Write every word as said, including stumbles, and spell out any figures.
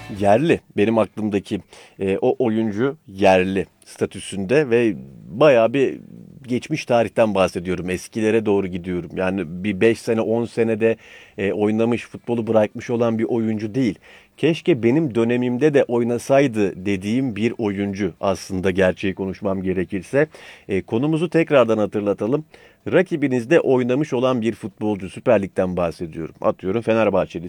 Yerli. Benim aklımdaki e, o oyuncu yerli statüsünde ve bayağı bir geçmiş tarihten bahsediyorum. Eskilere doğru gidiyorum. Yani bir beş sene on senede e, oynamış, futbolu bırakmış olan bir oyuncu değil. Keşke benim dönemimde de oynasaydı dediğim bir oyuncu aslında, gerçeği konuşmam gerekirse. E, konumuzu tekrardan hatırlatalım. Rakibinizde oynamış olan bir futbolcu, Süper Lig'den bahsediyorum. Atıyorum Fenerbahçelisiniz.